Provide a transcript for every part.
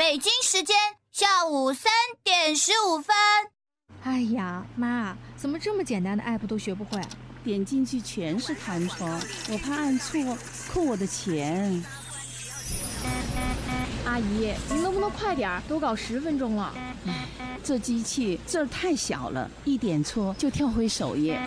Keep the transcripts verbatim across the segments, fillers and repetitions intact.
北京时间下午三点十五分。 哎呀，妈，怎么这么简单的 app 都学不会？ 点进去全是弹窗，我怕按错扣我的钱。 阿姨，您能不能快点？都搞十分钟了。 唉，这机器字儿太小了，一点错就跳回首页。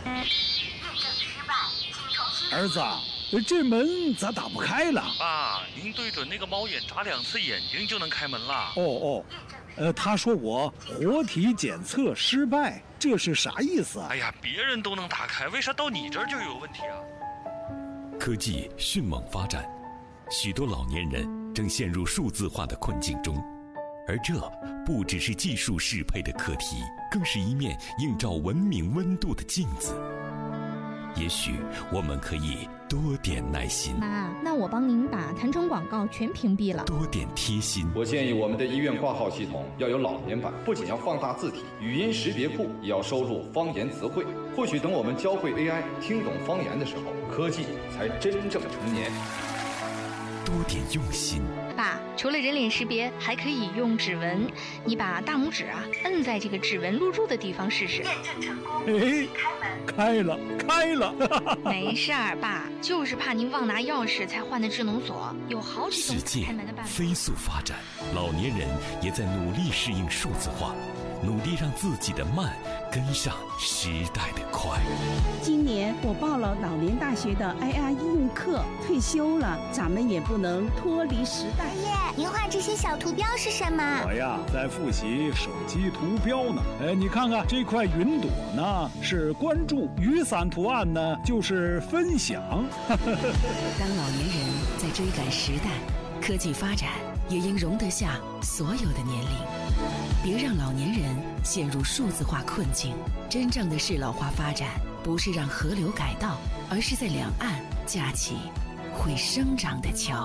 儿子，这门咋打不开了？ 爸，您对准那个猫眼眨两次眼睛就能开门了。 哦哦，呃，他说我活体检测失败，这是啥意思啊？ 哎呀，别人都能打开，为啥到你这儿就有问题啊？ 科技迅猛发展，许多老年人正陷入数字化的困境中，而这不只是技术适配的课题，更是一面映照文明温度的镜子。也许我们可以多点耐心。 妈，那我帮您把弹窗广告全屏蔽了。 多点贴心。 我建议我们的医院挂号系统要有老年版，不仅要放大字体，语音识别库也要收录方言词汇。或许等我们教会 A I 听懂方言的时候，科技才真正成年。 多点用心。 爸，除了人脸识别，还可以用指纹。你把大拇指啊摁在这个指纹录入的地方试试。 验证成功， 哎，开了，开了。 没事儿，爸，就是怕您忘拿钥匙才换的智能锁，有好几种世界开门的办法。 飞速发展，老年人也在努力适应数字化，努力让自己的慢跟上时代的快。 今年我报了老年大学的 I R 应用课，退休了，咱们也不能脱离时代。 爷爷，您画这些小图标是什么？ 我呀，在复习手机图标呢。哎，你看看这块云朵呢，是关注；雨伞图案呢，就是分享。 当老年人在追赶时代，科技发展也应容得下所有的年龄。别让老年人陷入数字化困境。真正的适老化发展，不是让河流改道，而是在两岸架起会生长的桥。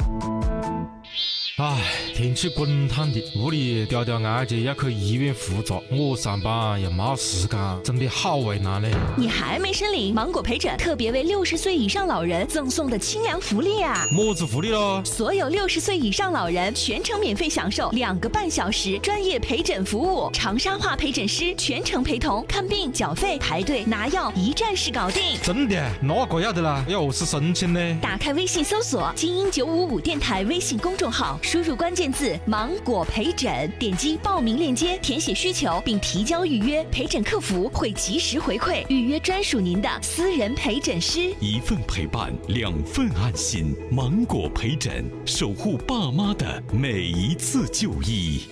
唉，天气滚烫的，屋里调调案件要去医院复查，我上班又没时间，真的好为难嘞。 你还没申领芒果陪诊特别为六十岁以上老人赠送的清凉福利啊！ 么子福利咯？ 所有六十岁以上老人全程免费享受两个半小时专业陪诊服务，长沙话陪诊师全程陪同，看病、缴费、排队、拿药，一站式搞定。 真的？那个要得啦，要何是申请呢？ 打开微信搜索精英九五五电台微信公众号，输入关键字芒果陪诊，点击报名链接，填写需求并提交预约，陪诊客服会及时回馈，预约专属您的私人陪诊师。 一份陪伴，两份安心。芒果陪诊，守护爸妈的每一次就医。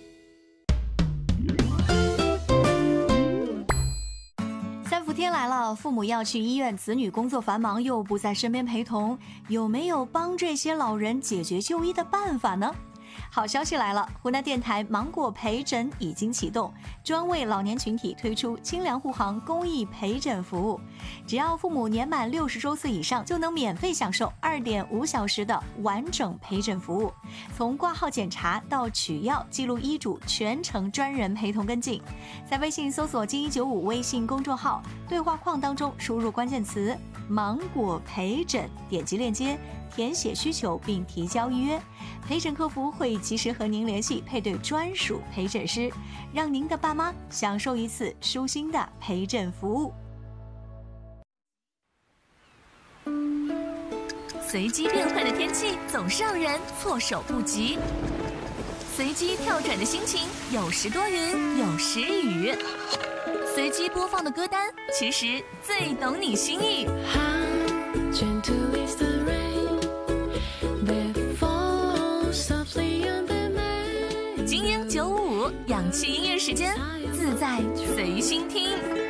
三伏天来了，父母要去医院，子女工作繁忙又不在身边陪同，有没有帮这些老人解决就医的办法呢？好消息来了，湖南电台芒果陪诊已经启动，专为老年群体推出清凉护航公益陪诊服务。只要父母年满六十周岁以上，就能免费享受二点五小时的完整陪诊服务，从挂号检查到取药、记录医嘱，全程专人陪同跟进。在微信搜索精一九五微信公众号，对话框当中输入关键词芒果陪诊，点击链接填写需求并提交预约，陪诊客服会及时和您联系，配对专属陪诊师，让您的爸妈享受一次舒心的陪诊服务。 随机变换的天气总是让人措手不及，随机跳转的心情有时多云有时雨，随机播放的歌单其实最懂你心意。精英九五五氧气音乐时间，自在随心听。